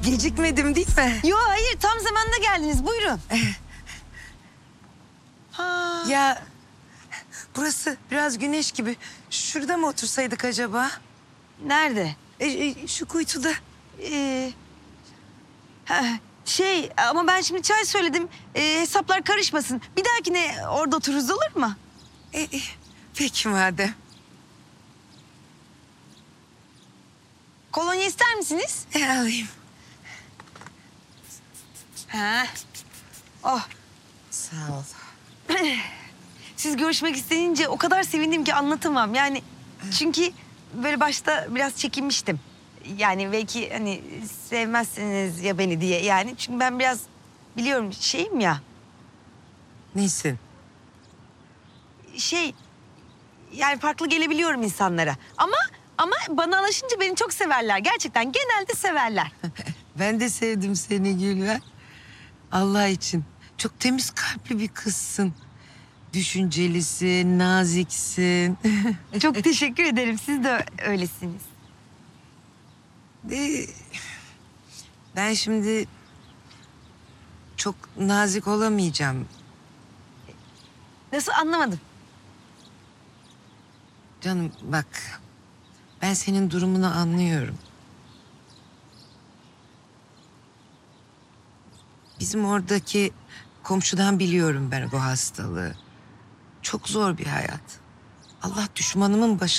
Gecikmedim değil mi? Yo hayır, tam zamanında geldiniz. Buyurun. Ha. Ya burası biraz güneş gibi. Şurada mı otursaydık acaba? Nerede? Şu kuytuda. Ee, ama ben şimdi çay söyledim. Hesaplar karışmasın. Bir dahakine orada otururuz, olur mu? Peki madem. Kolonya ister misiniz? Alayım. Ha. Oh. Sağ ol. Siz görüşmek isteyince o kadar sevindim ki anlatamam. Yani çünkü böyle başta biraz çekinmiştim. Yani belki hani sevmezsiniz ya beni diye yani. Çünkü ben biraz biliyorum şeyim ya. Neysin? Yani farklı gelebiliyorum insanlara. Ama bana alışınca beni çok severler. Gerçekten genelde severler. Ben de sevdim seni Gülben. Allah için. Çok temiz kalpli bir kızsın. Düşüncelisin, naziksin. Çok teşekkür ederim. Siz de öylesiniz. Ben şimdi çok nazik olamayacağım. Nasıl, anlamadım. Canım bak, ben senin durumunu anlıyorum. Bizim oradaki komşudan biliyorum ben bu hastalığı. Çok zor bir hayat. Allah düşmanımın başı